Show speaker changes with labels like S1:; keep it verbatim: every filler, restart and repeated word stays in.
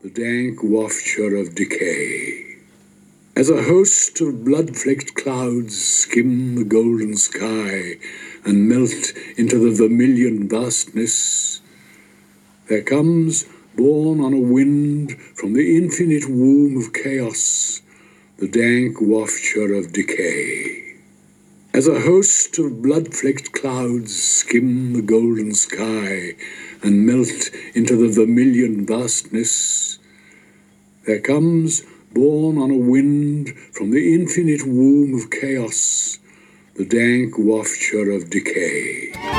S1: the dank wafture of decay. As a host of blood-flecked clouds skim the golden sky and melt into the vermilion vastness, there comes, borne on a wind from the infinite womb of chaos, the dank wafture of decay. As a host of blood-flecked clouds skim the golden sky and melt into the vermilion vastness, there comes, borne on a wind from the infinite womb of chaos, the dank wafture of decay.